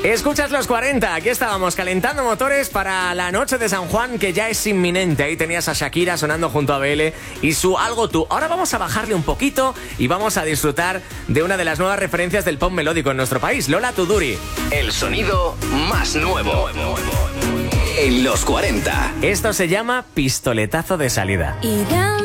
Escuchas los 40, aquí estábamos calentando motores para la noche de San Juan, que ya es inminente. Ahí tenías a Shakira sonando junto a BL y su Algo Tú. Ahora vamos a bajarle un poquito y vamos a disfrutar de una de las nuevas referencias del pop melódico en nuestro país, Lola Tuduri. El sonido más nuevo en los 40. Esto se llama Pistoletazo de Salida.